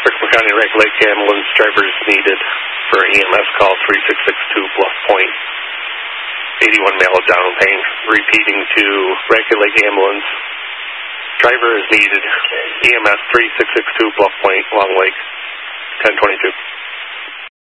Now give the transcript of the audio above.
Strickland County Rankin Lake Ambulance, drivers needed for EMS call 3662 Bluff Point. 81 male of down pain. Repeating to Rankin Lake Ambulance, driver is needed, EMS 3662 Bluff Point, Long Lake, 1022.